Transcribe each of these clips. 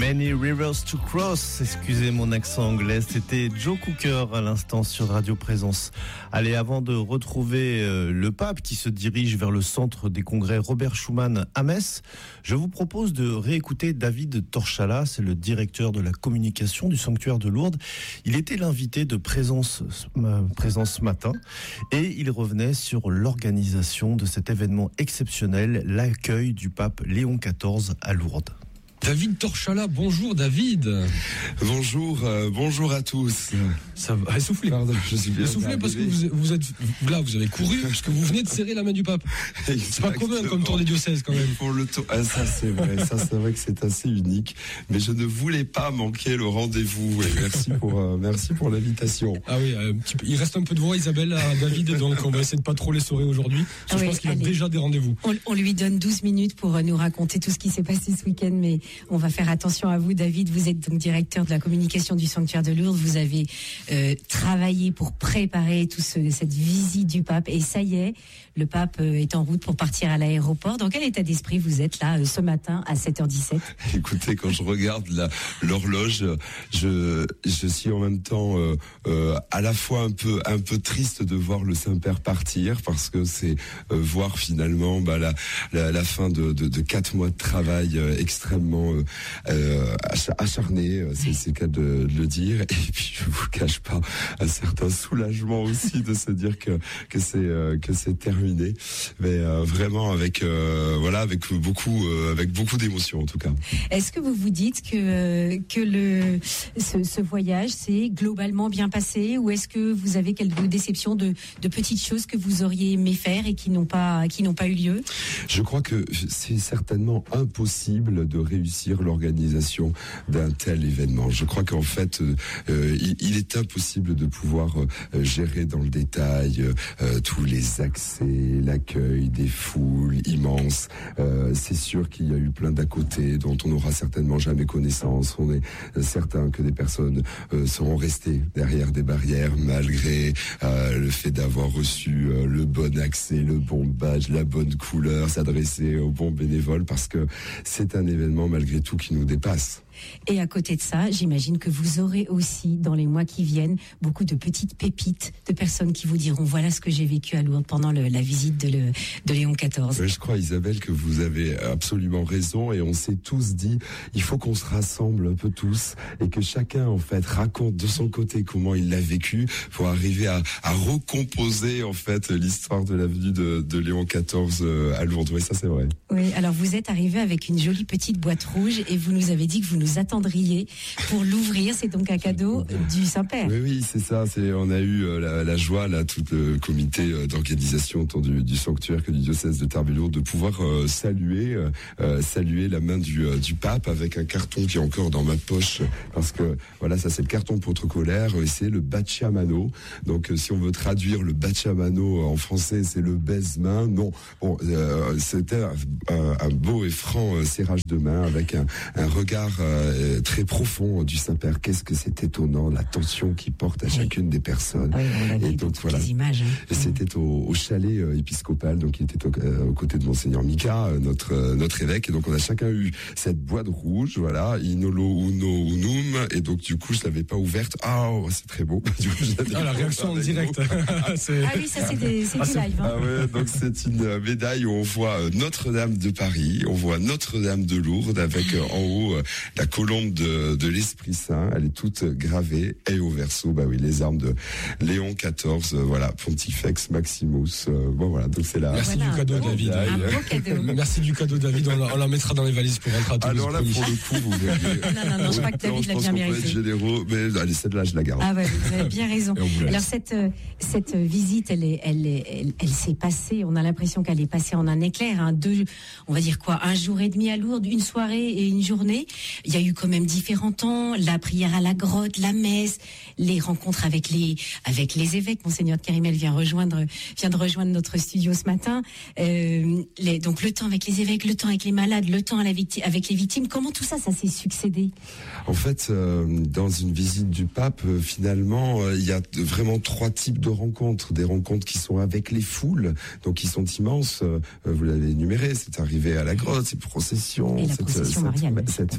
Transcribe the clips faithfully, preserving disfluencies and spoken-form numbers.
Many Rivers to Cross, excusez mon accent anglais, c'était Joe Cooker à l'instant sur Radio Présence. Allez, avant de retrouver euh, le pape qui se dirige vers le centre des congrès Robert Schuman à Metz, je vous propose de réécouter David Torchala, c'est le directeur de la communication du sanctuaire de Lourdes. Il était l'invité de Présence, euh, Présence ce matin et il revenait sur l'organisation de cet événement exceptionnel, l'accueil du pape Léon quatorze à Lourdes. David Torchala, bonjour David. Bonjour, euh, bonjour à tous. Ça va, soufflez. Pardon, je suis bien. Soufflez parce que vous, vous êtes là, vous avez couru parce que vous venez de serrer la main du pape. Exactement. C'est pas commun comme tour des diocèses quand même. Pour le tour, ah, ça c'est vrai, ça c'est vrai que c'est assez unique. Mais je ne voulais pas manquer le rendez-vous. Et merci pour, euh, merci pour l'invitation. Ah oui, euh, il reste un peu de voix, Isabelle, à David, donc on va essayer de pas trop l'essorer aujourd'hui. Ah je oui, pense qu'il allez. a déjà des rendez-vous. On, on lui donne douze minutes pour nous raconter tout ce qui s'est passé ce week-end, mais on va faire attention à vous, David. Vous êtes donc directeur de la communication du sanctuaire de Lourdes. Vous avez euh, travaillé pour préparer tout ce, cette visite du pape. Et ça y est, le pape euh, est en route pour partir à l'aéroport. Dans quel état d'esprit vous êtes là euh, ce matin à sept heures dix-sept ? Écoutez, quand je regarde la, l'horloge, je, je suis en même temps euh, euh, à la fois un peu, un peu triste de voir le Saint-Père partir parce que c'est euh, voir finalement bah, la, la, la fin de, de, de quatre mois de travail euh, extrêmement euh, Euh, acharné, c'est, c'est le cas de, de le dire. Et puis je vous cache pas un certain soulagement aussi de se dire que que c'est euh, que c'est terminé, mais euh, vraiment avec euh, voilà avec beaucoup euh, avec beaucoup d'émotion en tout cas. Est-ce que vous vous dites que que le ce, ce voyage s'est globalement bien passé, ou est-ce que vous avez quelques déceptions de de petites choses que vous auriez aimé faire et qui n'ont pas qui n'ont pas eu lieu ? Je crois que c'est certainement impossible de réussir l'organisation d'un tel événement. Je crois qu'en fait, euh, il, il est impossible de pouvoir euh, gérer dans le détail euh, tous les accès, l'accueil des foules immenses. Euh, c'est sûr qu'il y a eu plein d'à côté dont on n'aura certainement jamais connaissance. On est certain que des personnes euh, seront restées derrière des barrières malgré euh, le fait d'avoir reçu euh, le bon accès, le bon badge, la bonne couleur, s'adresser aux bons bénévoles, parce que c'est un événement malgré tout qui nous dépasse. Et à côté de ça, j'imagine que vous aurez aussi, dans les mois qui viennent, beaucoup de petites pépites de personnes qui vous diront voilà ce que j'ai vécu à Lourdes pendant le, la visite de, le, de Léon quatorze. Je crois, Isabelle, que vous avez absolument raison, et on s'est tous dit il faut qu'on se rassemble un peu tous et que chacun en fait raconte de son côté comment il l'a vécu pour arriver à, à recomposer en fait l'histoire de la venue de, de Léon quatorze à Lourdes. Oui, ça c'est vrai. Oui, alors vous êtes arrivé avec une jolie petite boîte rouge et vous nous avez dit que vous nous attendriez pour l'ouvrir. C'est donc un cadeau du Saint-Père. Oui, oui, c'est ça. C'est, on a eu euh, la, la joie, là, tout le comité euh, d'organisation tant du, du sanctuaire que du diocèse de Tarbes-Lourdes, de pouvoir euh, saluer, euh, saluer la main du, euh, du pape avec un carton qui est encore dans ma poche, parce que voilà, ça c'est le carton protocolaire et c'est le bacciamano. Donc, euh, si on veut traduire le bacciamano en français, c'est le baise-main. Non, bon, euh, c'était un, un, un beau et franc euh, serrage de main avec un, un regard Euh, très profond du Saint-Père. Qu'est-ce que c'est étonnant, l'attention qu'il porte à chacune des personnes. Oui, on l'a et vu donc dans voilà. Les images, hein. Et c'était au, au chalet euh, épiscopal, donc il était au, euh, aux côtés de Monseigneur Mika, euh, notre euh, notre évêque. Et donc on a chacun eu cette boîte rouge, voilà, Inolo Uno Unum. Et donc du coup je l'avais pas ouverte. Ah, oh, c'est très beau. Du coup, ah, la réaction en direct. c'est... Ah oui, ça c'est, des, c'est ah, du live. Hein. Ah ouais, donc c'est une médaille où on voit Notre-Dame de Paris, on voit Notre-Dame de Lourdes avec euh, en haut euh, la colombe de, de l'Esprit Saint. Elle est toute gravée, et au verso, bah oui, les armes de Léon quatorze, euh, voilà, Pontifex Maximus. Euh, bon voilà, donc c'est là. Merci voilà, du cadeau, bon, David. Un beau cadeau. Merci du cadeau, David. On la, on la mettra dans les valises pour rentrer à Toulouse. Alors là, pour le coup, vous verrez. Non, non, non, je crois que David l'a bien mérité. Je pense qu'on peut être généreux, mais allez, celle-là, je la garde. Ah ouais, vous avez bien raison. Alors cette cette visite, elle est, elle est, elle, elle s'est passée. On a l'impression qu'elle est passée en un éclair. Hein, deux, on va dire quoi, un jour et demi à Lourdes, une soirée et une journée. Il y a eu quand même différents temps, la prière à la grotte, la messe, les rencontres avec les avec les évêques. Monseigneur de Carimel vient rejoindre vient de rejoindre notre studio ce matin. Euh, les, donc le temps avec les évêques, le temps avec les malades, le temps à la victi- avec les victimes. Comment tout ça, ça s'est succédé ? En fait, euh, dans une visite du pape, euh, finalement, euh, il y a vraiment trois types de rencontres. Des rencontres qui sont avec les foules, donc qui sont immenses. Euh, vous l'avez énuméré, c'est arrivé à la grotte, ces processions, Et la cette, procession cette, mariale. cette messe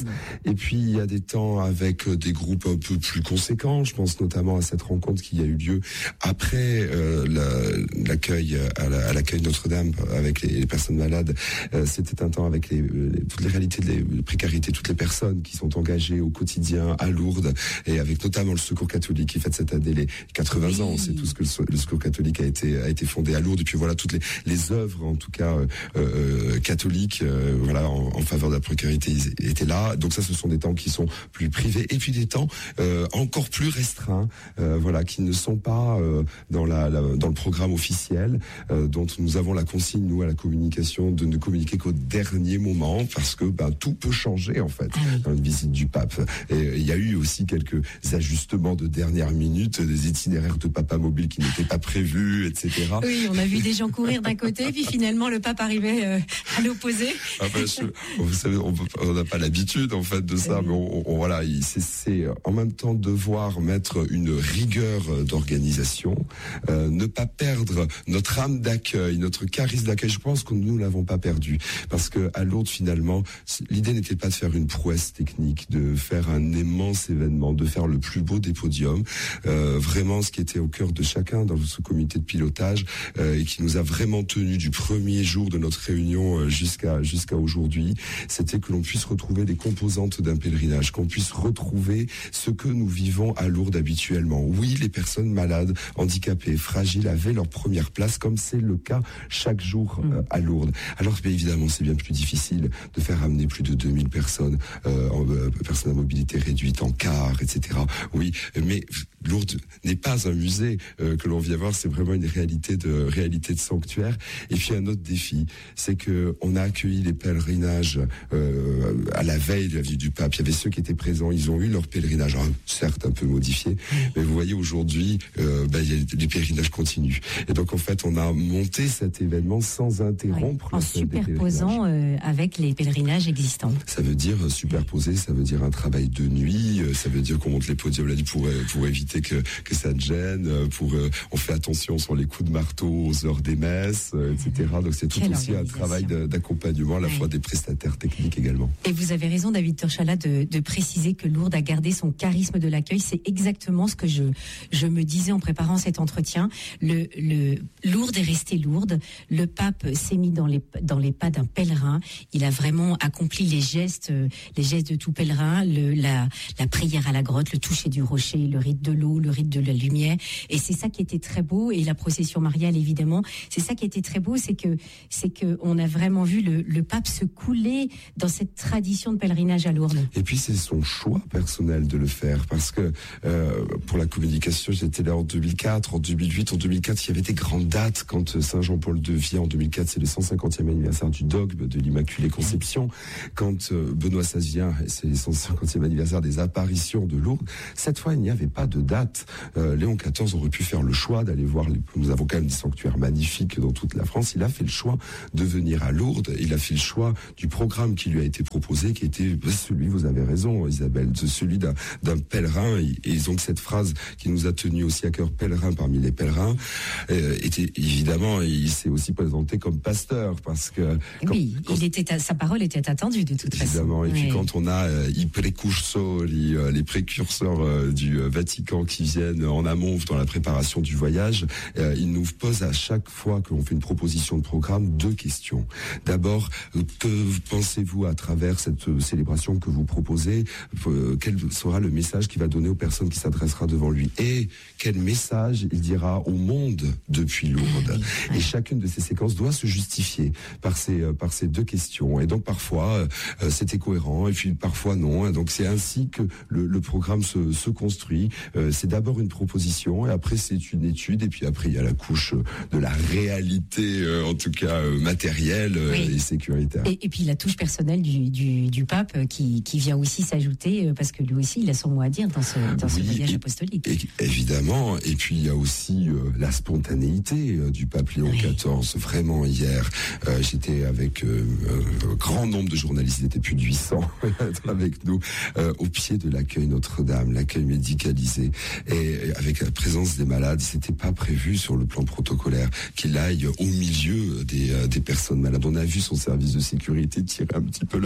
Et puis il y a des temps avec des groupes un peu plus conséquents. Je pense notamment à cette rencontre qui a eu lieu après euh, la, l'accueil à, la, à l'accueil Notre-Dame avec les, les personnes malades. Euh, c'était un temps avec les, les, toutes les réalités, les, les précarités, toutes les personnes qui sont engagées au quotidien à Lourdes, et avec notamment le Secours catholique qui fête cette année les quatre-vingts oui. ans. C'est tout ce que le, le Secours catholique a été a été fondé à Lourdes. Et puis voilà toutes les les œuvres en tout cas euh, euh, catholiques euh, voilà en, en faveur de la précarité étaient là. Donc ça, ce sont des temps qui sont plus privés, et puis des temps euh, encore plus restreints, euh, voilà, qui ne sont pas euh, dans la, la dans le programme officiel, euh, dont nous avons la consigne nous à la communication de ne communiquer qu'au dernier moment, parce que ben tout peut changer en fait dans une visite du pape. Et il y a eu aussi quelques ajustements de dernière minute, des itinéraires de papa mobile qui n'étaient pas prévus, et cetera. Oui, on a vu des gens courir d'un côté, puis finalement le pape arrivait euh, à l'opposé. Ah ben, je, vous savez, on n'a pas l'habitude en fait de ça, oui. mais on, on, voilà, c'est, c'est en même temps devoir mettre une rigueur d'organisation, euh, ne pas perdre notre âme d'accueil, notre charisme d'accueil. Je pense que nous l'avons pas perdu, parce que à Lourdes finalement, l'idée n'était pas de faire une prouesse technique, de faire un immense événement, de faire le plus beau des podiums. Euh, vraiment, ce qui était au cœur de chacun dans ce comité de pilotage euh, et qui nous a vraiment tenu du premier jour de notre réunion euh, jusqu'à jusqu'à aujourd'hui, c'était que l'on puisse retrouver les composantes d'un pèlerinage, qu'on puisse retrouver ce que nous vivons à Lourdes habituellement. Oui, les personnes malades, handicapées, fragiles avaient leur première place, comme c'est le cas chaque jour euh, à Lourdes. Alors, bien évidemment, c'est bien plus difficile de faire amener plus de deux mille personnes, euh, en, euh, personnes à mobilité réduite, en car, et cetera. Oui, mais Lourdes n'est pas un musée euh, que l'on vient voir, c'est vraiment une réalité de réalité de sanctuaire. Et puis un autre défi, c'est que on a accueilli les pèlerinages euh, à la veille de la visite du pape. Il y avait ceux qui étaient présents, ils ont eu leur pèlerinage, alors, certes un peu modifié, mais vous voyez aujourd'hui, euh, ben, il y a, les pèlerinages continuent. Et donc en fait, on a monté cet événement sans interrompre. Ouais, en superposant euh, avec les pèlerinages existants. Ça veut dire euh, superposer, ça veut dire un travail de nuit, euh, ça veut dire qu'on monte les podiums là pour pour éviter que que ça ne gêne, pour euh, on fait attention sur les coups de marteau aux heures des messes, euh, et cetera. Donc c'est tout Quelle aussi un travail de, d'accompagnement à la ouais. fois des prestataires techniques également. Et vous avez raison, David Torchala, de, de préciser que Lourdes a gardé son charisme de l'accueil. C'est exactement ce que je je me disais en préparant cet entretien. Le le Lourdes est resté Lourdes. Le pape s'est mis dans les dans les pas d'un pèlerin. Il a vraiment accompli les gestes les gestes de tout pèlerin, le la la prière à la grotte, le toucher du rocher, le rite de l'eau, le rite de la lumière. Et c'est ça qui était très beau. Et la procession mariale, évidemment, c'est ça qui était très beau, c'est que c'est que on a vraiment vu le, le pape se couler dans cette tradition de pèlerinage à Lourdes. Et puis c'est son choix personnel de le faire, parce que euh, pour la communication, j'étais là en deux mille quatre, en deux mille huit, en deux mille quatre, il y avait des grandes dates. Quand Saint Jean-Paul deux vient en deux mille quatre, c'est le cent cinquantième anniversaire du dogme de l'Immaculée Conception. Quand euh, Benoît seizième vient, c'est le cent cinquantième anniversaire des apparitions de Lourdes. Cette fois, il n'y avait pas de date. Euh, Léon quatorze aurait pu faire le choix d'aller voir les... Nous avons quand même des sanctuaires magnifiques dans toute la France. Il a fait le choix de venir à Lourdes. Il a fait le choix du programme qui lui a été proposé, qui était celui, vous avez raison Isabelle, de celui d'un, d'un pèlerin. Et donc cette phrase qui nous a tenu aussi à cœur, pèlerin parmi les pèlerins, euh, était évidemment, il s'est aussi présenté comme pasteur, parce que... Quand, oui, quand, il était, sa parole était attendue de toute évidemment, façon. Et puis oui. quand on a euh, i precursori, euh, les précurseurs euh, du euh, Vatican qui viennent en amont dans la préparation du voyage, euh, ils nous posent à chaque fois que l'on fait une proposition de programme deux questions. D'abord, que pensez-vous à travers cette euh, célébration que vous proposez, euh, quel sera le message qu'il va donner aux personnes qui s'adressera devant lui, et quel message il dira au monde depuis Lourdes. Oui, oui. Et chacune de ces séquences doit se justifier par ces euh, par ces deux questions. Et donc parfois euh, c'était cohérent, et puis parfois non. Et donc c'est ainsi que le, le programme se, se construit. Euh, c'est d'abord une proposition, et après c'est une étude, et puis après il y a la couche de la réalité, euh, en tout cas euh, matérielle euh, oui. et sécuritaire. Et, et puis la touche personnelle du, du, du pape euh, qui, qui vient aussi s'ajouter, euh, parce que lui aussi il a son mot à dire dans ce, dans oui, ce voyage et, apostolique. Et, évidemment, et puis il y a aussi euh, la spontanéité euh, du pape Léon oui. quatorze. Vraiment hier, euh, j'étais avec euh, un grand nombre de journalistes, il était plus de huit cents avec nous, euh, au pied de l'accueil Notre-Dame, l'accueil médicalisé, et avec la présence des malades. C'était pas prévu sur le plan protocolaire qu'il aille au milieu des, euh, des personnes malades. On a vu son service de sécurité tirer un petit peu la soutane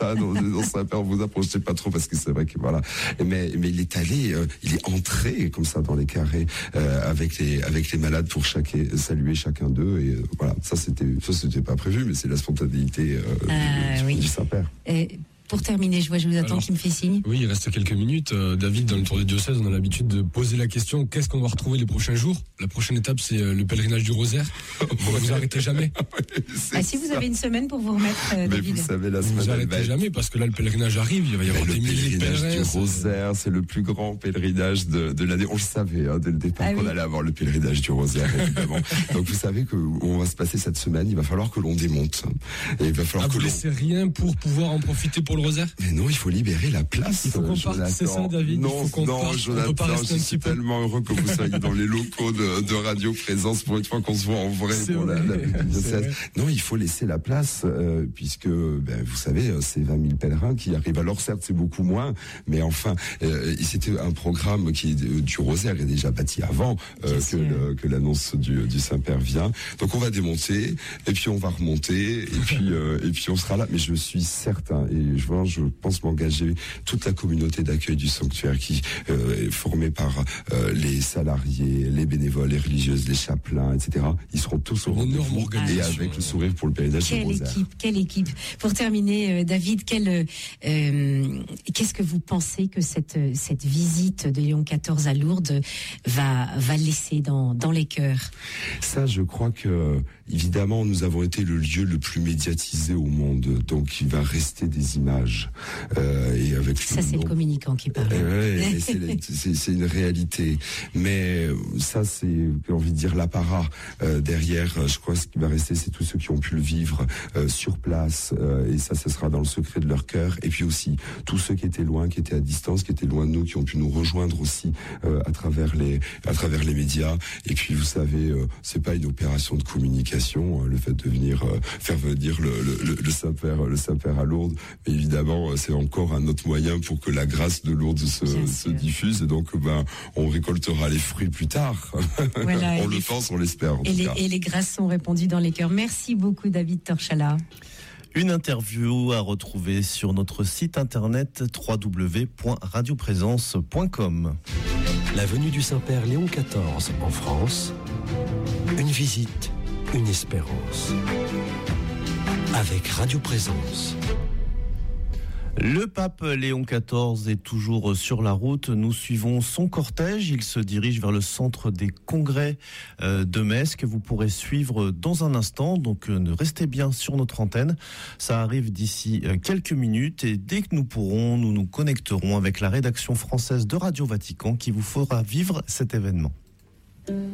Hein, dans, dans Saint-Père, vous approchez pas trop parce que c'est vrai que voilà. Mais mais il est allé, euh, il est entré comme ça dans les carrés euh, avec les avec les malades pour chaque, saluer chacun d'eux et euh, voilà. Ça c'était ça c'était pas prévu, mais c'est la spontanéité euh, euh, du, oui. du Saint-Père. Et pour terminer, je vois, je vous attends qui me fait signe. Oui, il reste quelques minutes. Euh, David, dans le Tour des Diocèses, on a l'habitude de poser la question qu'est-ce qu'on va retrouver les prochains jours? La prochaine étape, c'est euh, le pèlerinage du Rosaire. Vous vous arrêtez jamais. Ah, si vous avez une semaine pour vous remettre, euh, Mais David. vous savez, la Vous semaine vous arrêtez elle jamais parce que là, le pèlerinage arrive. Il va y avoir le des milliers de pèlerinage pèlerins. du c'est- Rosaire, c'est le plus grand pèlerinage de, de l'année. On le savait hein, dès le départ Ah qu'on oui. allait avoir le pèlerinage du Rosaire, évidemment. Donc vous savez que où on va se passer cette semaine. Il va falloir que l'on démonte. Et il va falloir Ah, que vous l'on. laissez rien pour pouvoir en profiter pour le Rosaire? Mais non, il faut libérer la place. Il faut qu'on Jonathan. parte, c'est ça, David. Il Non, faut qu'on non, parte. On Jonathan, peut pas rester je un suis petit peu. tellement heureux que vous soyez dans les locaux de, de Radio Présence pour une fois qu'on se voit en vrai C'est pour la, la vrai, vie du c'est diocèse. vrai. Non, il faut laisser la place euh, puisque, ben, vous savez, c'est vingt mille pèlerins qui arrivent. Alors certes, c'est beaucoup moins, mais enfin, euh, c'était un programme qui du Rosaire est déjà bâti avant euh, que, le, que l'annonce du, du Saint-Père vient. Donc on va démonter et puis on va remonter et puis euh, et puis on sera là. Mais je suis certain et je, vois, je pense m'engager toute la communauté d'accueil du sanctuaire qui euh, est formée par euh, les salariés, les bénévoles, les religieuses, les chapelains, et cetera. Ils seront tous au Une énorme rendez-vous et organisation. avec le sourire pour le pèlerinage du Quelle Rosaire. équipe, quelle équipe. Pour terminer, euh, David, quel, euh, euh, qu'est-ce que vous pensez que cette, cette visite de Léon quatorze à Lourdes va, va laisser dans, dans les cœurs? Ça, je crois que, évidemment, nous avons été le lieu le plus médiatisé au monde, donc il va rester des images. Euh, et avec Ça, c'est le communicant qui parle. Eh ouais, c'est, la- c'est, c'est une réalité. Mais ça, c'est, j'ai envie de dire, l'apparat euh, derrière. Je crois que ce qui va rester, c'est tous ceux qui ont pu le vivre euh, sur place. Euh, et ça, ce sera dans le secret de leur cœur. Et puis aussi, tous ceux qui étaient loin, qui étaient à distance, qui étaient loin de nous, qui ont pu nous rejoindre aussi euh, à travers les, à travers les médias. Et puis, vous savez, euh, c'est pas une opération de communication, hein, le fait de venir euh, faire venir le, le, le, le Saint-Père, le Saint-Père à Lourdes. Mais évidemment, c'est encore un autre moyen pour que la grâce de Lourdes se, se diffuse. Et donc, ben, on récoltera les fruits plus tard. Voilà, on et le les- pense, on l'espère. En Et tout les, cas. et les grâces sont répandues dans les cœurs. Merci beaucoup, David Torchala. Une interview à retrouver sur notre site internet w w w point radio présence point com. La venue du Saint-Père Léon quatorze en France, une visite, une espérance. Avec Radio Présence. Le pape Léon quatorze est toujours sur la route. Nous suivons son cortège. Il se dirige vers le centre des congrès de Metz que vous pourrez suivre dans un instant. Donc restez bien sur notre antenne. Ça arrive d'ici quelques minutes et dès que nous pourrons, nous nous connecterons avec la rédaction française de Radio Vatican qui vous fera vivre cet événement.